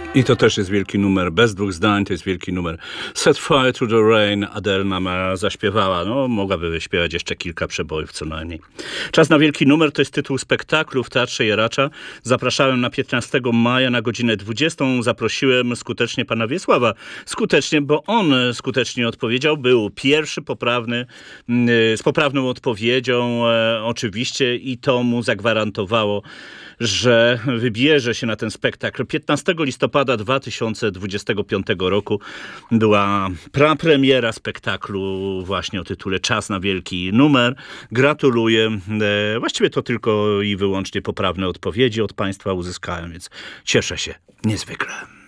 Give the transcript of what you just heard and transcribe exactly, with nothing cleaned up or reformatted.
I to też jest wielki numer, bez dwóch zdań, to jest wielki numer. Set Fire to the Rain, Adele nam zaśpiewała, no mogłaby wyśpiewać jeszcze kilka przebojów co najmniej. Czas na wielki numer to jest tytuł spektaklu w Teatrze Jaracza. Zapraszałem na piętnastego maja na godzinę dwudziestą, zaprosiłem skutecznie pana Wiesława. Skutecznie, bo on skutecznie odpowiedział, był pierwszy poprawny, z poprawną odpowiedzią e, oczywiście i to mu zagwarantowało, że wybierze się na ten spektakl. piętnastego listopada dwa tysiące dwudziestego piątego roku była prapremiera spektaklu właśnie o tytule Czas na wielki numer. Gratuluję. E, właściwie to tylko i wyłącznie poprawne odpowiedzi od państwa uzyskałem, więc cieszę się niezwykle.